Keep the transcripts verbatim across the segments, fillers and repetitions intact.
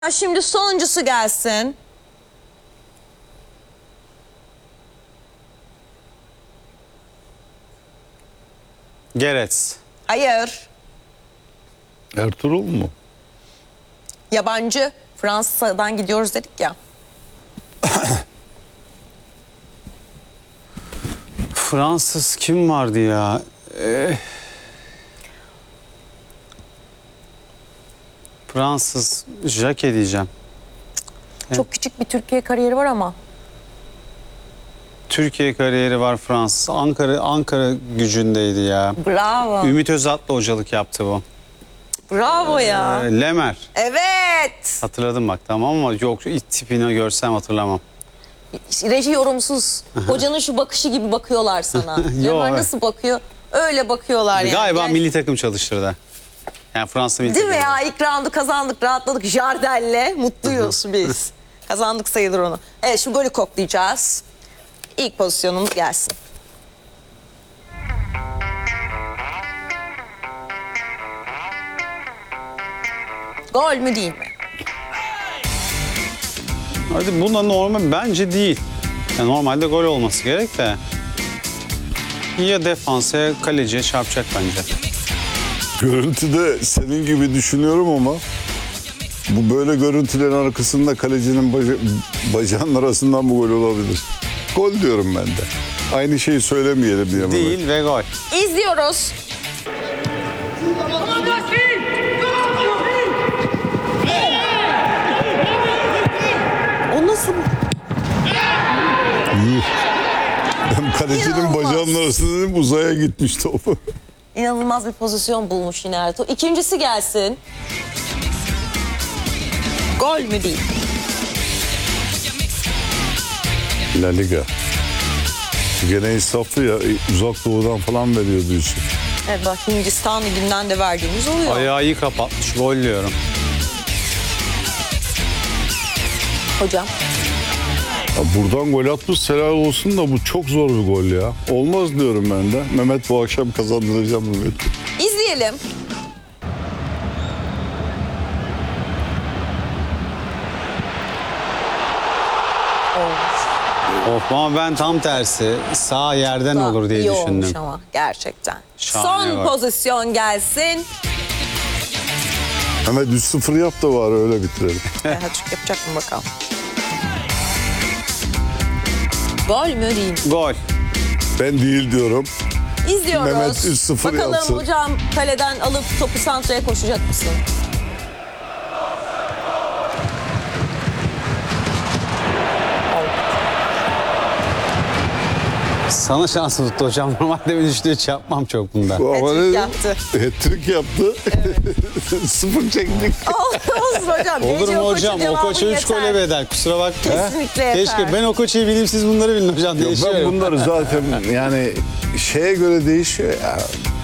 Şimdi sonuncusu gelsin. Gerets. Hayır. Ertuğrul mu? Yabancı. Fransa'dan gidiyoruz dedik ya. Fransız kim vardı ya? Ee, Fransız Jacques diyeceğim. Çok küçük bir Türkiye kariyeri var ama. Türkiye kariyeri var Fransız. Ankara Ankara gücündeydi ya. Bravo. Ümit Özat'la hocalık yaptı bu. Bravo ya. Ee, Lemer. Evet. Hatırladım bak, tamam, ama yok, tipini görsem hatırlamam. Reji yorumsuz. Hocanın şu bakışı gibi bakıyorlar sana. Lemer evet. nasıl bakıyor? Öyle bakıyorlar yani. Galiba Gel- milli takım çalıştırdı. Yani Fransa milli Değil mi takımı. ya? İlk roundu kazandık, rahatladık. Jardel'le mutluyuz biz. Kazandık sayılır onu. Evet, şu golü koklayacağız. İlk pozisyonumuz gelsin. Gol mü değil mi? Hadi, bu da normal bence değil. Yani normalde gol olması gerek de. Ya defansa ya kaleciye çarpacak bence. Görüntüde senin gibi düşünüyorum ama bu böyle görüntülerin arkasında kalecinin baca, bacağının arasından bu gol olabilir. Gol diyorum ben de. Aynı şeyi söylemeyelim diye. Değil ve gol. İzliyoruz. O nasıl? Ben kalecinin İnanılmaz. bacağının arasında dedim, uzaya gitmiş topu. İnanılmaz bir pozisyon bulmuş yine Ertuğ. İkincisi gelsin. Gol mü değil? La Liga. Gene insaflı ya, uzak doğudan falan veriyor diyorsun. Evet bak, Hindistan liginden de verdiğimiz oluyor. Ayağı iyi kapatmış, gol diyorum. Hocam. Ya buradan gol atmış, helal olsun da bu çok zor bir gol ya. Olmaz diyorum ben de. Mehmet bu akşam kazandıracağım Mehmet'i. İzleyelim. Of, ama ben tam tersi sağ yerden olur diye İyi olmuş düşündüm. ama gerçekten. Şahane Son bak. pozisyon gelsin. Mehmet üç sıfır yap da var, öyle bitirelim. Hatçuk yapacak mı bakalım. Gol mü değil mi? Gol. Ben değil diyorum. İzliyoruz. Mehmet üç sıfır Bakalım yapsın. hocam, kaleden alıp topu santraya koşacak mısın? Sana şansı tuttu hocam. Normalde bir üçlü üç yapmam çok bunda. Ama Hat-trick ne- yaptı. Hat-trick yaptı. Sıfır çektik. Olsun hocam. Olur Gece mu o koçun hocam? O devamı koça üç yeter. gole bedel. Kusura bakma. Kesinlikle yeter. Keşke ben o koçayı bileyim, siz bunları bilin hocam. Yok, Değişiyor. ben bunları zaten yani şeye göre değişiyor ya.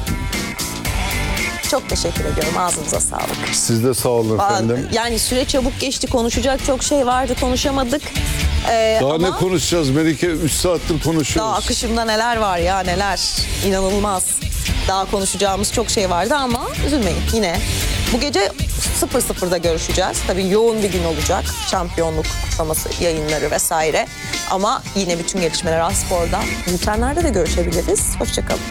Çok teşekkür ediyorum. Ağzınıza sağlık. Siz de sağ olun efendim. Yani süre çabuk geçti. Konuşacak çok şey vardı. Konuşamadık. Ee, Daha ama ne konuşacağız Melike? Üç saattir konuşuyoruz. daha akışımda neler var ya, neler. İnanılmaz. Daha konuşacağımız çok şey vardı ama üzülmeyin. Yine bu gece sıfır sıfırda görüşeceğiz. Tabii yoğun bir gün olacak. Şampiyonluk kutlaması, yayınları vesaire. Ama yine bütün gelişmeler Aspor'da. Bültenlerde de görüşebiliriz. Hoşçakalın.